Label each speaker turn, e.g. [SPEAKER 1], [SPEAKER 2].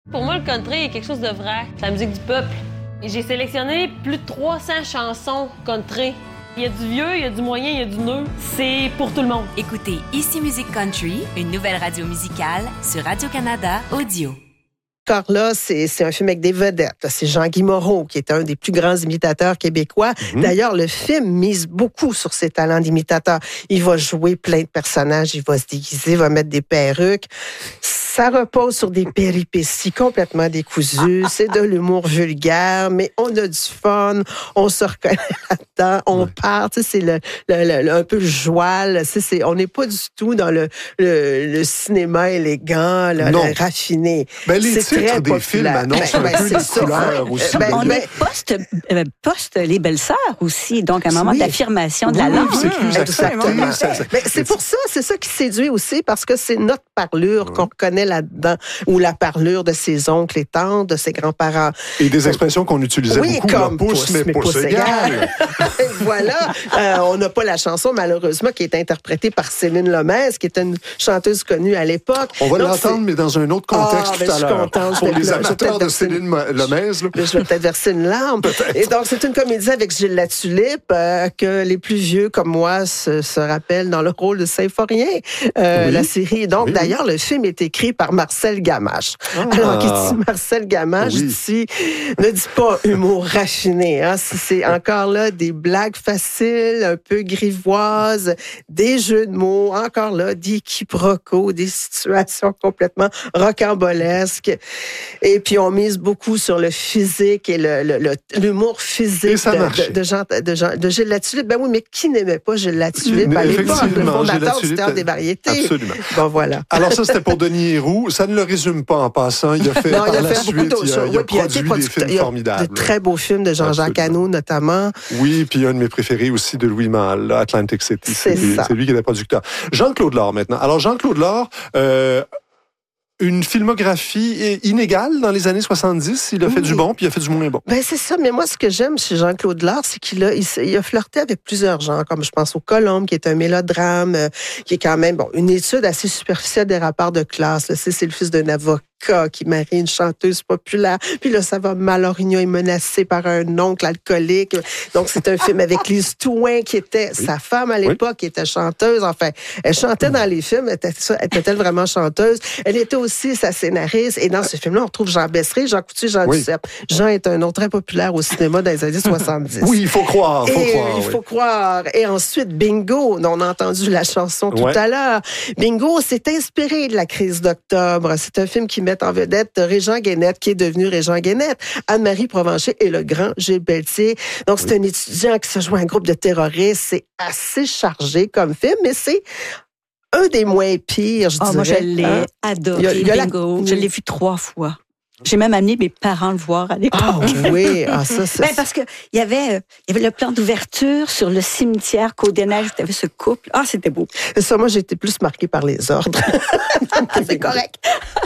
[SPEAKER 1] Pour moi, le country est quelque chose de vrai. C'est la musique du peuple. Et j'ai sélectionné plus de 300 chansons country. Il y a du vieux, il y a du moyen, il y a du neuf. C'est pour tout le monde.
[SPEAKER 2] Écoutez Ici Musique Country, une nouvelle radio musicale sur Radio-Canada Audio.
[SPEAKER 3] Encore là, c'est un film avec des vedettes. Là. C'est Jean-Guy Moreau, qui est un des plus grands imitateurs québécois. D'ailleurs, le film mise beaucoup sur ses talents d'imitateur. Il va jouer plein de personnages, il va se déguiser, il va mettre des perruques. Ça repose sur des péripéties complètement décousues. C'est de l'humour vulgaire, mais on a du fun, on se reconnaît là-dedans, on part. Tu sais, c'est un peu le joual. On n'est pas du tout dans le cinéma élégant, le raffiné.
[SPEAKER 4] Ben, les titres des films annoncent un peu les couleurs aussi.
[SPEAKER 5] On est post Les Belles Sœurs aussi, donc un moment d'affirmation de la langue.
[SPEAKER 4] C'est plus
[SPEAKER 3] exactement. C'est pour ça, c'est ça qui séduit aussi, parce que c'est notre parlure qu'on reconnaît là-dedans, ou la parlure de ses oncles et tantes, de ses grands-parents.
[SPEAKER 4] Et des expressions qu'on utilisait beaucoup,
[SPEAKER 3] comme
[SPEAKER 4] pouce, mais pouce égal.
[SPEAKER 3] Voilà. On n'a pas la chanson, malheureusement, qui est interprétée par Céline Lomez, qui est une chanteuse connue à l'époque.
[SPEAKER 4] On va l'entendre, mais dans un autre contexte tout à l'heure. Pour les amateurs de Céline Lomez.
[SPEAKER 3] Je vais peut-être verser une larme. Et donc, c'est une comédie avec Gilles Latulippe, que les plus vieux comme moi se rappellent dans le rôle de Symphorien, la série. Donc, d'ailleurs, le film est écrit par Marcel Gamache. Alors, qui dit Marcel Gamache, ne dit pas humour raffiné. Hein. C'est encore là des blagues faciles, un peu grivoises, des jeux de mots, encore là, des quiproquos, des situations complètement rocambolesques. Et puis, on mise beaucoup sur le physique et l'humour physique de Gilles Latulippe. Ben oui, mais qui n'aimait pas Gilles Latulippe à l'époque, le fondateur du Théâtre des Variétés?
[SPEAKER 4] Absolument.
[SPEAKER 3] Bon, voilà.
[SPEAKER 4] Alors ça, c'était pour Denis Héroux. Ça ne le résume pas en passant. Il a fait par la suite, il a produit des films formidables.
[SPEAKER 3] De très beaux films de Jean-Jacques Hano, notamment.
[SPEAKER 4] Oui, puis un de mes préférés aussi de Louis Malle, Atlantic City. C'est lui qui est le producteur. Jean-Claude Lard, maintenant. Alors, Jean-Claude Lard... une filmographie inégale dans les années 70. Il a fait du bon, puis il a fait du moins bon.
[SPEAKER 3] Ben c'est ça. Mais moi, ce que j'aime chez Jean-Claude Lard, c'est qu'il a flirté avec plusieurs genres, comme je pense au Colombe, qui est un mélodrame, qui est quand même une étude assez superficielle des rapports de classe. Là. C'est le fils d'un avocat qui marie une chanteuse populaire. Puis là, ça va, Malorignon est menacé par un oncle alcoolique. Donc, c'est un film avec Lise Touin, qui était sa femme à l'époque, qui était chanteuse. Enfin, elle chantait dans les films. Était-elle vraiment chanteuse? Elle était aussi sa scénariste. Et dans ce film-là, on retrouve Jean Besseray, Jean Coutu, Jean Duceppe. Jean est un nom très populaire au cinéma dans les années 70.
[SPEAKER 4] Oui, il faut croire.
[SPEAKER 3] Il faut croire. Et ensuite, Bingo, dont on a entendu la chanson tout à l'heure. Bingo, c'est inspiré de la crise d'octobre. C'est un film qui met en vedette Régent Guénette, qui est devenu Régent Guénette, Anne-Marie Provencher et le grand Gilles Pelletier. Donc, c'est un étudiant qui se joint à un groupe de terroristes. C'est assez chargé comme film, mais c'est un des moins pires, je dirais.
[SPEAKER 5] Moi, je l'ai adoré, Bingo. Je l'ai vu 3 fois. J'ai même amené mes parents le voir à l'époque.
[SPEAKER 3] Ah oui, ça c'est...
[SPEAKER 5] Parce que il y avait le plan d'ouverture sur le cimetière Côte-des-Neiges, tu avais ce couple. Ah, c'était beau.
[SPEAKER 3] Ça, moi, j'ai été plus marquée par les ordres.
[SPEAKER 5] C'est correct.